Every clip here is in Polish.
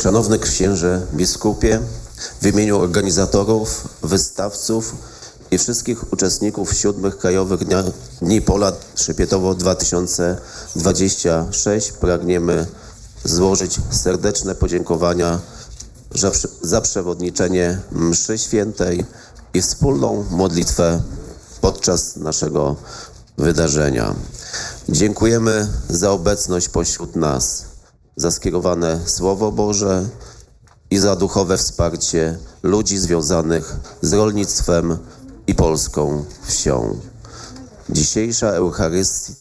Szanowny księże biskupie, w imieniu organizatorów, wystawców i wszystkich uczestników 7. Krajowych Dni Pola Trzepietowo 2026 pragniemy złożyć serdeczne podziękowania za przewodniczenie mszy świętej i wspólną modlitwę podczas naszego wydarzenia. Dziękujemy za obecność pośród nas, za skierowane Słowo Boże i za duchowe wsparcie ludzi związanych z rolnictwem i polską wsią. Dzisiejsza Eucharystia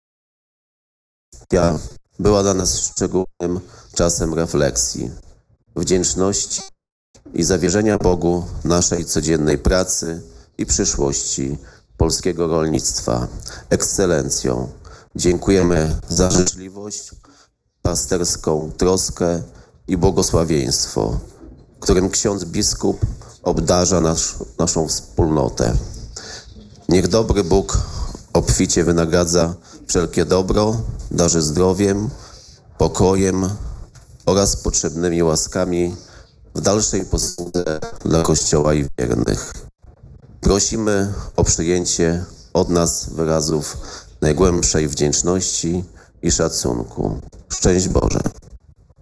była dla nas szczególnym czasem refleksji, wdzięczności i zawierzenia Bogu naszej codziennej pracy i przyszłości polskiego rolnictwa. Ekscelencjo, dziękujemy za życzliwość, pasterską troskę i błogosławieństwo, którym ksiądz biskup obdarza naszą wspólnotę. Niech dobry Bóg obficie wynagradza wszelkie dobro, darzy zdrowiem, pokojem oraz potrzebnymi łaskami w dalszej posłudze dla Kościoła i wiernych. Prosimy o przyjęcie od nas wyrazów najgłębszej wdzięczności i szacunku. Szczęść Boże.